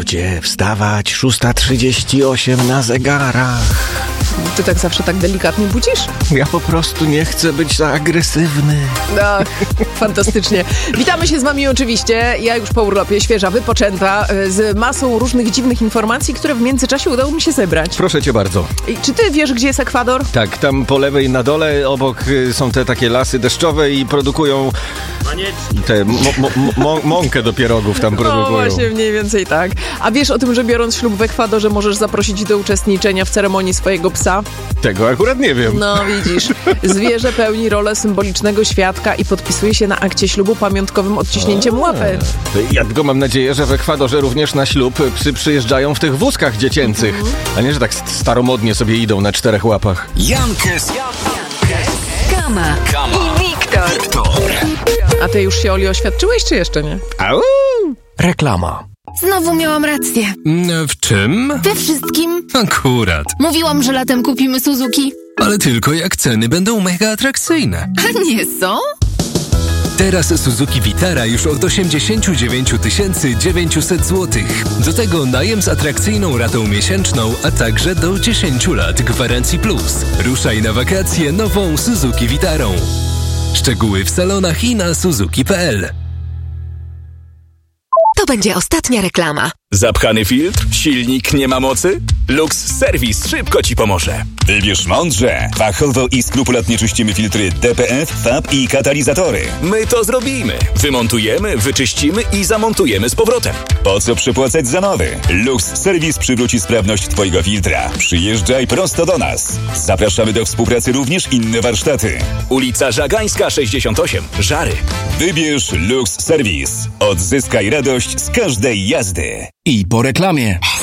gdzie wstawać, 6:38 na zegarach. Ty tak zawsze tak delikatnie budzisz? Ja po prostu nie chcę być za agresywny. Ach, fantastycznie. Witamy się z wami oczywiście. Ja już po urlopie, świeża, wypoczęta, z masą różnych dziwnych informacji, które w międzyczasie udało mi się zebrać. Proszę cię bardzo. I czy ty wiesz, gdzie jest Ekwador? Tak, tam po lewej na dole, obok są te takie lasy deszczowe i produkują te mąkę do pierogów tam produkują. No właśnie, mniej więcej tak. A wiesz o tym, że biorąc ślub w Ekwadorze możesz zaprosić do uczestniczenia w ceremonii swojego psa? Tego akurat nie wiem. No widzisz, zwierzę pełni rolę symbolicznego świadka i podpisuje się na akcie ślubu pamiątkowym odciśnięciem łapy. Ja tylko mam nadzieję, że w Ekwadorze również na ślub psy przyjeżdżają w tych wózkach dziecięcych, a nie, że tak staromodnie sobie idą na 4 łapach. Jankes, Kama i Wiktor. A ty już się, Oli, oświadczyłeś, czy jeszcze nie? Au! Reklama. Znowu miałam rację. W czym? We wszystkim. Akurat. Mówiłam, że latem kupimy Suzuki. Ale tylko jak ceny będą mega atrakcyjne. A nie są? Teraz Suzuki Vitara już od 89 900 zł. Do tego najem z atrakcyjną ratą miesięczną, a także do 10 lat gwarancji plus. Ruszaj na wakacje nową Suzuki Vitarą. Szczegóły w salonach i na suzuki.pl. To będzie ostatnia reklama. zapchany filtr? Silnik nie ma mocy? Lux Service szybko ci pomoże. Wybierz mądrze. Fachowo i skrupulatnie czyścimy filtry DPF, FAB i katalizatory. My to zrobimy. Wymontujemy, wyczyścimy i zamontujemy z powrotem. Po co przepłacać za nowy? Lux Service przywróci sprawność twojego filtra. Przyjeżdżaj prosto do nas. Zapraszamy do współpracy również inne warsztaty. Ulica Żagańska 68, Żary. Wybierz Lux Service. Odzyskaj radość z każdej jazdy. I po reklamie.